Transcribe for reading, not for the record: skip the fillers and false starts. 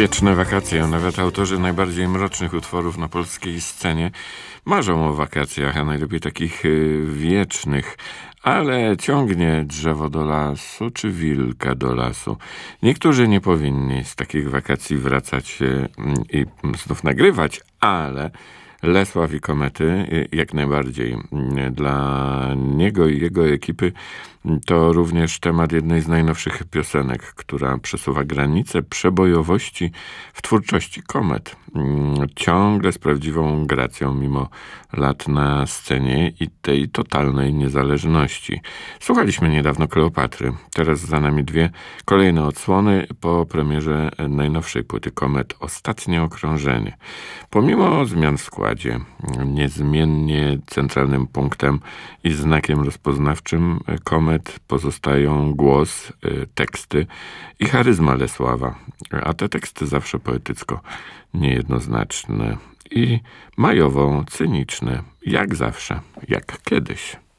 Wieczne wakacje. Nawet autorzy najbardziej mrocznych utworów na polskiej scenie marzą o wakacjach, a najlepiej takich wiecznych. Ale ciągnie drzewo do lasu, czy wilka do lasu. Niektórzy nie powinni z takich wakacji wracać się i znów nagrywać, ale Lesław i Komety jak najbardziej. Dla niego i jego ekipy to również temat jednej z najnowszych piosenek, która przesuwa granice przebojowości w twórczości Komet. Ciągle z prawdziwą gracją, mimo lat na scenie i tej totalnej niezależności. Słuchaliśmy niedawno Kleopatry. Teraz za nami dwie kolejne odsłony po premierze najnowszej płyty Komet. Ostatnie okrążenie. Pomimo zmian w składzie, niezmiennie centralnym punktem i znakiem rozpoznawczym Komet pozostają głos, teksty i charyzma Lesława, a te teksty zawsze poetycko niejednoznaczne i majowo cyniczne, jak zawsze, jak kiedyś.